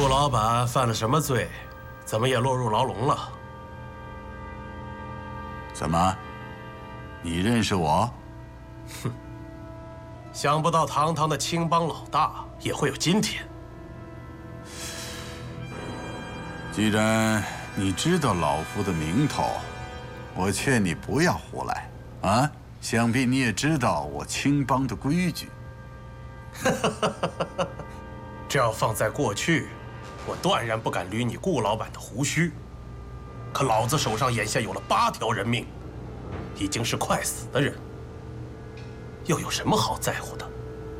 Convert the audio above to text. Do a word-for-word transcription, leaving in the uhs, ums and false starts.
顾老板犯了什么罪？怎么也落入牢笼了？ 怎么？你认识我？ 哼！想不到堂堂的青帮老大也会有今天。 既然你知道老夫的名头，我劝你不要胡来啊！想必你也知道我青帮的规矩。 这要放在过去，我断然不敢捋你顾老板的胡须。可老子手上眼下有了八条人命，已经是快死的人，又有什么好在乎的？